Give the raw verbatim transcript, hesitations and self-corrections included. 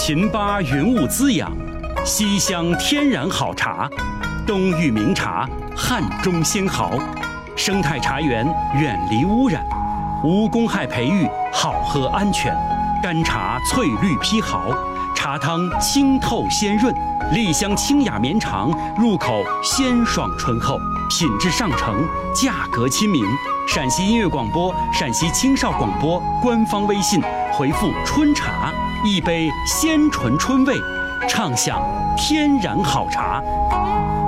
秦巴云雾滋养，西乡天然好茶，东域名茶，汉中鲜毫。生态茶园远离污染，无公害培育，好喝安全。干茶翠绿披毫，茶汤清透鲜润，丽香清雅绵长，入口鲜爽醇厚，品质上乘，价格亲民。陕西音乐广播、陕西青少广播官方微信回复“春茶”，一杯鲜醇春味，畅享天然好茶。